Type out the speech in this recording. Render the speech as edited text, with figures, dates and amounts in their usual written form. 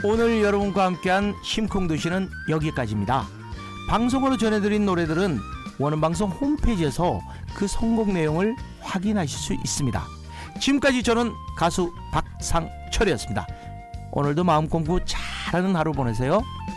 오늘 여러분과 함께한 심쿵도시는 여기까지입니다. 방송으로 전해드린 노래들은 원음방송 홈페이지에서 그 선곡 내용을 확인하실 수 있습니다. 지금까지 저는 가수 박상철이었습니다. 오늘도 마음 공부 잘하는 하루 보내세요.